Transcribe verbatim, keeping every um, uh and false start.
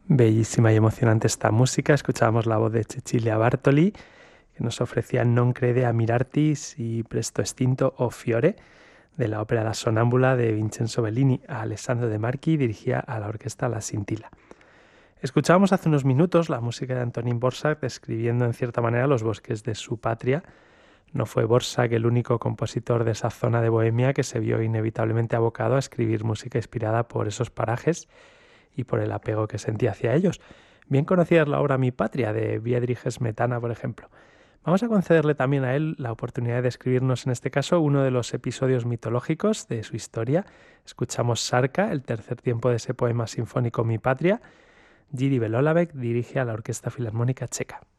Bellísima y emocionante esta música. Escuchábamos la voz de Cecilia Bartoli, que nos ofrecía Non crede a mirartis y Presto estinto o Fiore, de la ópera La Sonámbula de Vincenzo Bellini. A Alessandro De Marchi dirigía a la orquesta La Scintilla. Escuchábamos hace unos minutos la música de Antonín Dvořák describiendo en cierta manera los bosques de su patria. No fue Dvořák el único compositor de esa zona de Bohemia que se vio inevitablemente abocado a escribir música inspirada por esos parajes y por el apego que sentía hacia ellos. Bien conocida es la obra Mi Patria, de Friedrich Smetana, por ejemplo. Vamos a concederle también a él la oportunidad de escribirnos, en este caso, uno de los episodios mitológicos de su historia. Escuchamos Sarka, el tercer tiempo de ese poema sinfónico Mi Patria. Jiří Belohlávek dirige a la Orquesta Filarmónica Checa.